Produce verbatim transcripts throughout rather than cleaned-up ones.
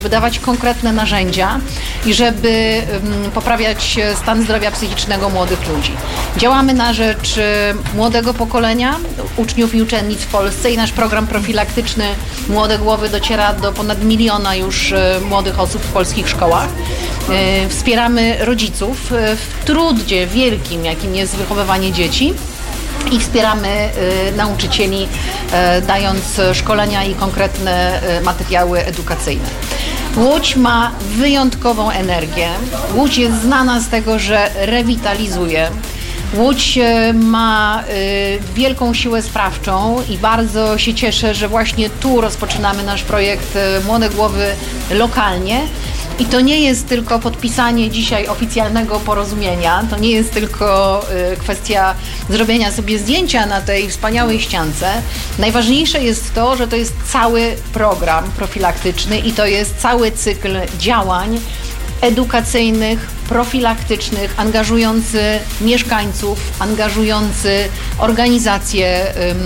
wydawać konkretne narzędzia i żeby um, poprawiać stan zdrowia psychicznego młodych ludzi. Działamy na rzecz młodego pokolenia, uczniów i uczennic w Polsce i nasz program profilaktyczny Młode Głowy dociera do ponad miliona już młodych osób w polskich szkołach. E, wspieramy rodziców w trudzie wielkim, jakim jest wychowywanie dzieci. I wspieramy y, nauczycieli, y, dając szkolenia i konkretne y, materiały edukacyjne. Łódź ma wyjątkową energię. Łódź jest znana z tego, że rewitalizuje. Łódź y, ma y, wielką siłę sprawczą i bardzo się cieszę, że właśnie tu rozpoczynamy nasz projekt y, Młode Głowy lokalnie. I to nie jest tylko podpisanie dzisiaj oficjalnego porozumienia, to nie jest tylko y, kwestia zrobienia sobie zdjęcia na tej wspaniałej ściance. Najważniejsze jest to, że to jest cały program profilaktyczny i to jest cały cykl działań edukacyjnych, profilaktycznych, angażujący mieszkańców, angażujący organizacje,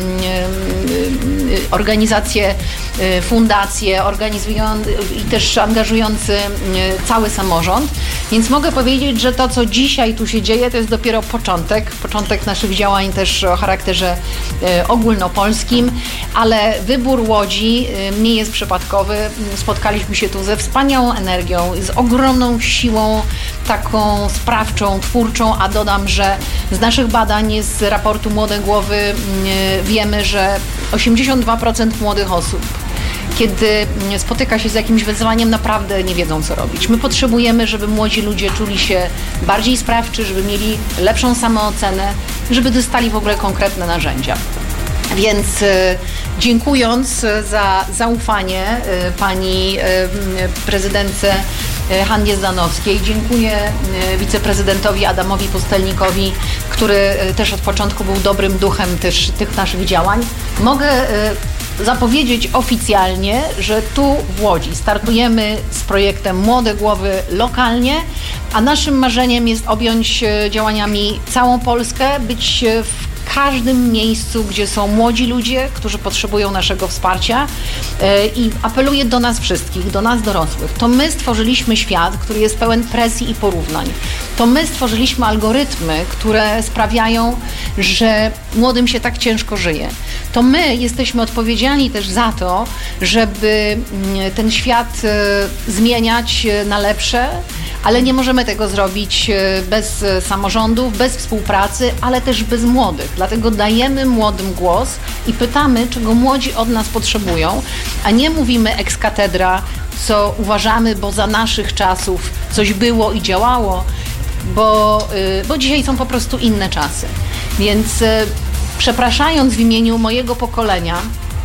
organizacje, fundacje, organizujący i też angażujący cały samorząd. Więc mogę powiedzieć, że to, co dzisiaj tu się dzieje, to jest dopiero początek, początek naszych działań też o charakterze ogólnopolskim, ale wybór Łodzi nie jest przypadkowy. Spotkaliśmy się tu ze wspaniałą energią, z ogromną siłą taką sprawczą, twórczą, a dodam, że z naszych badań, z raportu Młode Głowy wiemy, że osiemdziesiąt dwa procent młodych osób, kiedy spotyka się z jakimś wyzwaniem, naprawdę nie wiedzą, co robić. My potrzebujemy, żeby młodzi ludzie czuli się bardziej sprawczy, żeby mieli lepszą samoocenę, żeby dostali w ogóle konkretne narzędzia. Więc e, dziękując za zaufanie e, pani e, prezydentce e, Hannie Zdanowskiej, dziękuję e, wiceprezydentowi Adamowi Pustelnikowi, który e, też od początku był dobrym duchem też tych naszych działań. Mogę e, zapowiedzieć oficjalnie, że tu w Łodzi startujemy z projektem Młode Głowy lokalnie, a naszym marzeniem jest objąć e, działaniami całą Polskę, być e, w każdym miejscu, gdzie są młodzi ludzie, którzy potrzebują naszego wsparcia i apeluję do nas wszystkich, do nas dorosłych. To my stworzyliśmy świat, który jest pełen presji i porównań. To my stworzyliśmy algorytmy, które sprawiają, że młodym się tak ciężko żyje. To my jesteśmy odpowiedzialni też za to, żeby ten świat zmieniać na lepsze, ale nie możemy tego zrobić bez samorządów, bez współpracy, ale też bez młodych. Dlatego dajemy młodym głos i pytamy, czego młodzi od nas potrzebują, a nie mówimy ex cathedra, co uważamy, bo za naszych czasów coś było i działało, bo, bo dzisiaj są po prostu inne czasy. Więc przepraszając w imieniu mojego pokolenia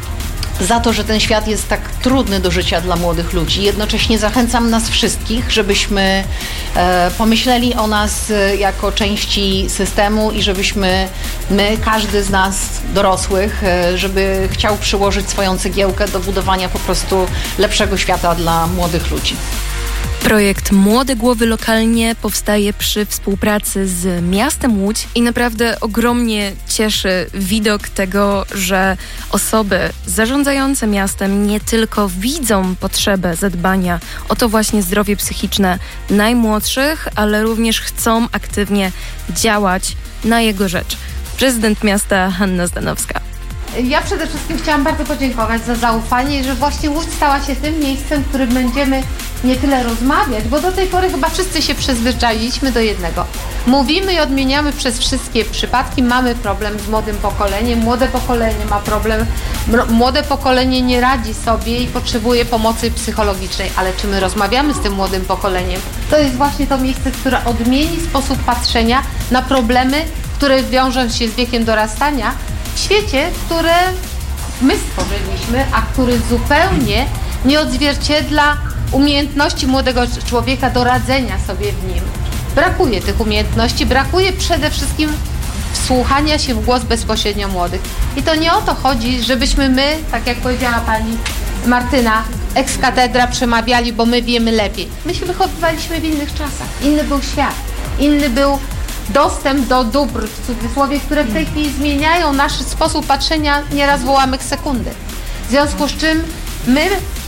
za to, że ten świat jest tak trudny do życia dla młodych ludzi. Jednocześnie zachęcam nas wszystkich, żebyśmy e, pomyśleli o nas e, jako części systemu i żebyśmy my, każdy z nas dorosłych, e, żeby chciał przyłożyć swoją cegiełkę do budowania po prostu lepszego świata dla młodych ludzi. Projekt Młode Głowy lokalnie powstaje przy współpracy z miastem Łódź i naprawdę ogromnie cieszy widok tego, że osoby zarządzające miastem nie tylko widzą potrzebę zadbania o to właśnie zdrowie psychiczne najmłodszych, ale również chcą aktywnie działać na jego rzecz. Prezydent miasta Hanna Zdanowska. Ja przede wszystkim chciałam bardzo podziękować za zaufanie, że właśnie Łódź stała się tym miejscem, w którym będziemy nie tyle rozmawiać, bo do tej pory chyba wszyscy się przyzwyczailiśmy do jednego. Mówimy i odmieniamy przez wszystkie przypadki, mamy problem z młodym pokoleniem, młode pokolenie ma problem, młode pokolenie nie radzi sobie i potrzebuje pomocy psychologicznej, ale czy my rozmawiamy z tym młodym pokoleniem? To jest właśnie to miejsce, które odmieni sposób patrzenia na problemy, które wiążą się z wiekiem dorastania, w świecie, które my stworzyliśmy, a który zupełnie nie odzwierciedla umiejętności młodego człowieka do radzenia sobie w nim. Brakuje tych umiejętności, brakuje przede wszystkim wsłuchania się w głos bezpośrednio młodych. I to nie o to chodzi, żebyśmy my, tak jak powiedziała pani Martyna, ex cathedra przemawiali, bo my wiemy lepiej. My się wychowywaliśmy w innych czasach. Inny był świat, inny był dostęp do dóbr, w cudzysłowie, które w tej chwili zmieniają nasz sposób patrzenia nieraz w ułamek sekundy. W związku z czym my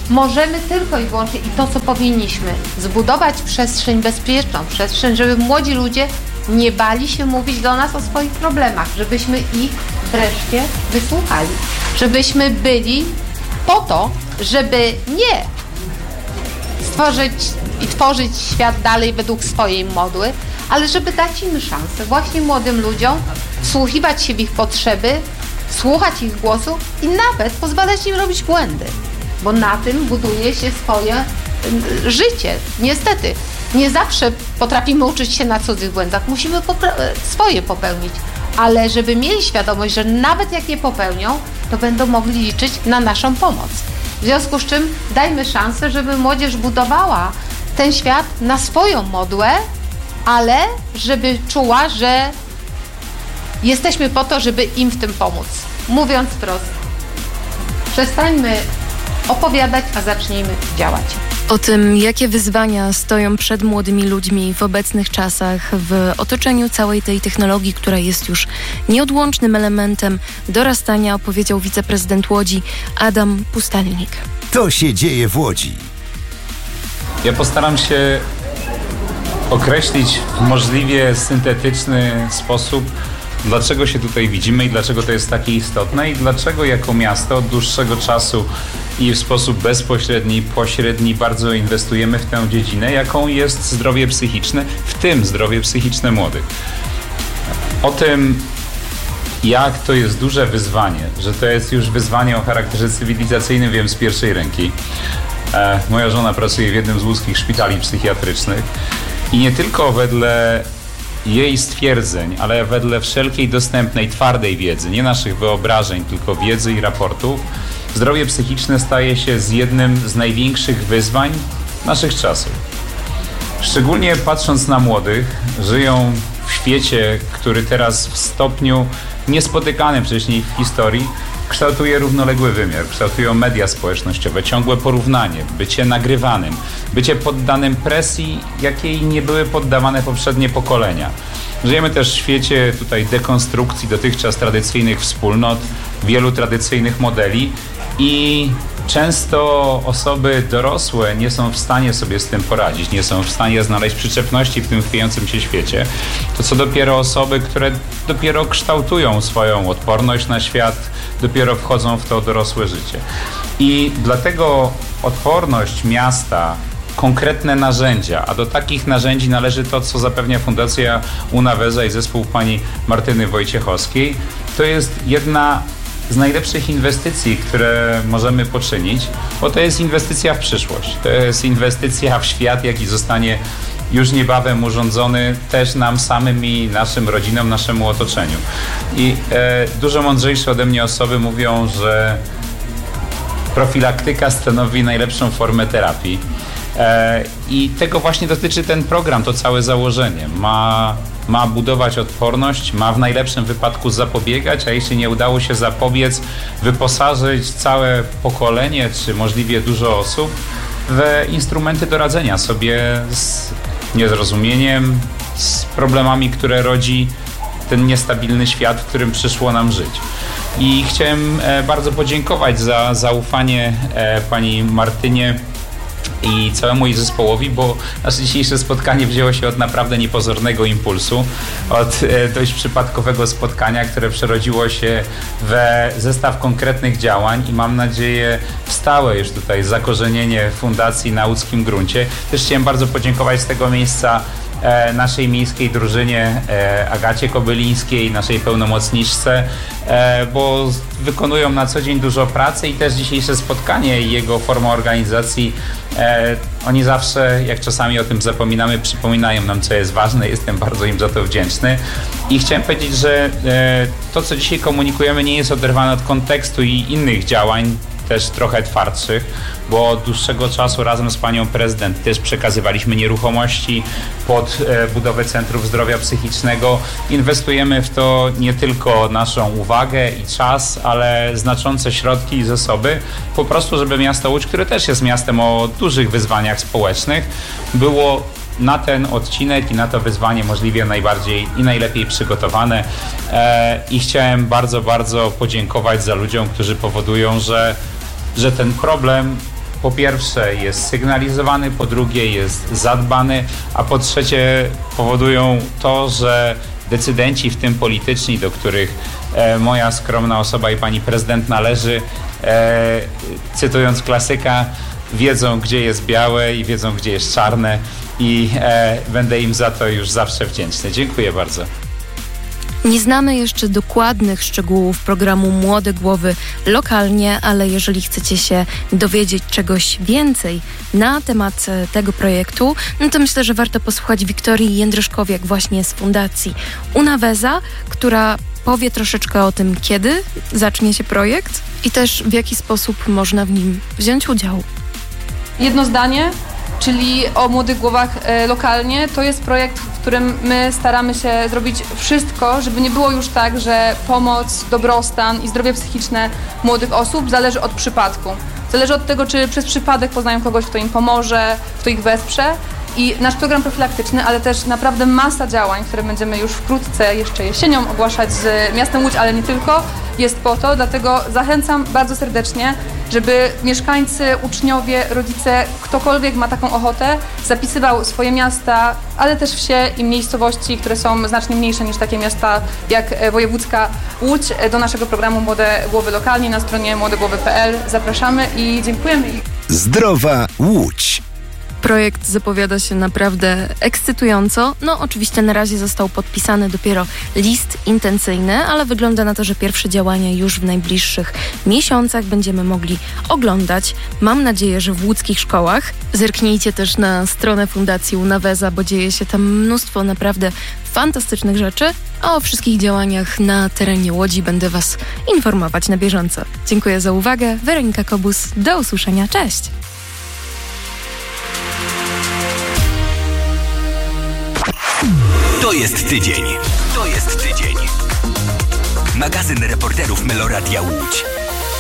możemy tylko i wyłącznie, i to co powinniśmy, zbudować przestrzeń bezpieczną, przestrzeń, żeby młodzi ludzie nie bali się mówić do nas o swoich problemach, żebyśmy ich wreszcie wysłuchali, żebyśmy byli po to, żeby nie stworzyć i tworzyć świat dalej według swojej modły, ale żeby dać im szansę, właśnie młodym ludziom, wsłuchiwać się w ich potrzeby, słuchać ich głosu i nawet pozwalać im robić błędy, bo na tym buduje się swoje y, życie. Niestety, nie zawsze potrafimy uczyć się na cudzych błędach, musimy popra- swoje popełnić, ale żeby mieli świadomość, że nawet jak je popełnią, to będą mogli liczyć na naszą pomoc. W związku z czym dajmy szansę, żeby młodzież budowała ten świat na swoją modłę, ale żeby czuła, że jesteśmy po to, żeby im w tym pomóc. Mówiąc wprost, przestańmy opowiadać, a zacznijmy działać. O tym, jakie wyzwania stoją przed młodymi ludźmi w obecnych czasach, w otoczeniu całej tej technologii, która jest już nieodłącznym elementem dorastania, opowiedział wiceprezydent Łodzi Adam Pustelnik. To się dzieje w Łodzi. Ja postaram się określić w możliwie syntetyczny sposób, dlaczego się tutaj widzimy i dlaczego to jest takie istotne i dlaczego jako miasto od dłuższego czasu i w sposób bezpośredni, pośredni bardzo inwestujemy w tę dziedzinę, jaką jest zdrowie psychiczne, w tym zdrowie psychiczne młodych. O tym, jak to jest duże wyzwanie, że to jest już wyzwanie o charakterze cywilizacyjnym, wiem z pierwszej ręki. E, moja żona pracuje w jednym z łódzkich szpitali psychiatrycznych i nie tylko wedle jej stwierdzeń, ale wedle wszelkiej dostępnej, twardej wiedzy, nie naszych wyobrażeń, tylko wiedzy i raportów, zdrowie psychiczne staje się z jednym z największych wyzwań naszych czasów. Szczególnie patrząc na młodych, żyją w świecie, który teraz w stopniu niespotykanym wcześniej w historii kształtuje równoległy wymiar, kształtują media społecznościowe, ciągłe porównanie, bycie nagrywanym, bycie poddanym presji, jakiej nie były poddawane poprzednie pokolenia. Żyjemy też w świecie tutaj dekonstrukcji dotychczas tradycyjnych wspólnot, wielu tradycyjnych modeli i często osoby dorosłe nie są w stanie sobie z tym poradzić, nie są w stanie znaleźć przyczepności w tym chwiejącym się świecie. To co dopiero osoby, które dopiero kształtują swoją odporność na świat, dopiero wchodzą w to dorosłe życie. I dlatego odporność miasta, konkretne narzędzia, a do takich narzędzi należy to, co zapewnia Fundacja Unaweza i zespół pani Martyny Wojciechowskiej, to jest jedna z najlepszych inwestycji, które możemy poczynić, bo to jest inwestycja w przyszłość. To jest inwestycja w świat, jaki zostanie już niebawem urządzony też nam samym i naszym rodzinom, naszemu otoczeniu. I e, dużo mądrzejsze ode mnie osoby mówią, że profilaktyka stanowi najlepszą formę terapii. E, I tego właśnie dotyczy ten program, to całe założenie. Ma, ma budować odporność, ma w najlepszym wypadku zapobiegać, a jeśli nie udało się zapobiec, wyposażyć całe pokolenie, czy możliwie dużo osób w instrumenty do radzenia sobie z niezrozumieniem, z problemami, które rodzi ten niestabilny świat, w którym przyszło nam żyć. I chciałem e, bardzo podziękować za zaufanie e, pani Martynie i całemu jej zespołowi, bo nasze dzisiejsze spotkanie wzięło się od naprawdę niepozornego impulsu, od e, dość przypadkowego spotkania, które przerodziło się w zestaw konkretnych działań i mam nadzieję w stałe już tutaj zakorzenienie fundacji na łódzkim gruncie. Też chciałem bardzo podziękować z tego miejsca e, naszej miejskiej drużynie, e, Agacie Kobylińskiej, naszej pełnomocniczce, e, bo wykonują na co dzień dużo pracy i też dzisiejsze spotkanie i jego forma organizacji, e, oni zawsze, jak czasami o tym zapominamy, przypominają nam, co jest ważne. Jestem bardzo im za to wdzięczny. I chciałem powiedzieć, że e, to, co dzisiaj komunikujemy, nie jest oderwane od kontekstu i innych działań, też trochę twardszych, bo od dłuższego czasu razem z panią prezydent też przekazywaliśmy nieruchomości pod e, budowę Centrów Zdrowia Psychicznego. Inwestujemy w to nie tylko naszą uwagę i czas, ale znaczące środki i zasoby, po prostu, żeby miasto Łódź, które też jest miastem o dużych wyzwaniach społecznych, było na ten odcinek i na to wyzwanie możliwie najbardziej i najlepiej przygotowane. E, I chciałem bardzo, bardzo podziękować za ludziom, którzy powodują, że, że ten problem po pierwsze jest sygnalizowany, po drugie jest zadbany, a po trzecie powodują to, że decydenci, w tym polityczni, do których e, moja skromna osoba i pani prezydent należy, e, cytując klasyka, wiedzą, gdzie jest białe i wiedzą, gdzie jest czarne i e, będę im za to już zawsze wdzięczny. Dziękuję bardzo. Nie znamy jeszcze dokładnych szczegółów programu Młode Głowy lokalnie, ale jeżeli chcecie się dowiedzieć czegoś więcej na temat tego projektu, no to myślę, że warto posłuchać Wiktorii Jędryszkowiak właśnie z Fundacji Unaweza, która powie troszeczkę o tym, kiedy zacznie się projekt i też w jaki sposób można w nim wziąć udział. Jedno zdanie, czyli o Młodych Głowach e, lokalnie. To jest projekt, w którym my staramy się zrobić wszystko, żeby nie było już tak, że pomoc, dobrostan i zdrowie psychiczne młodych osób zależy od przypadku. Zależy od tego, czy przez przypadek poznają kogoś, kto im pomoże, kto ich wesprze. I nasz program profilaktyczny, ale też naprawdę masa działań, które będziemy już wkrótce, jeszcze jesienią ogłaszać z miastem Łódź, ale nie tylko, jest po to, dlatego zachęcam bardzo serdecznie, żeby mieszkańcy, uczniowie, rodzice, ktokolwiek ma taką ochotę, zapisywał swoje miasta, ale też wsie i miejscowości, które są znacznie mniejsze niż takie miasta jak wojewódzka Łódź, do naszego programu Młode Głowy Lokalnie na stronie młodegłowy kropka p l. Zapraszamy i dziękujemy. Zdrowa Łódź. Projekt zapowiada się naprawdę ekscytująco. No oczywiście na razie został podpisany dopiero list intencyjny, ale wygląda na to, że pierwsze działania już w najbliższych miesiącach będziemy mogli oglądać. Mam nadzieję, że w łódzkich szkołach. Zerknijcie też na stronę Fundacji Unaweza, bo dzieje się tam mnóstwo naprawdę fantastycznych rzeczy. A o wszystkich działaniach na terenie Łodzi będę Was informować na bieżąco. Dziękuję za uwagę. Weronika Kobus. Do usłyszenia. Cześć! To jest tydzień. To jest tydzień. Magazyn reporterów Meloradia Łódź.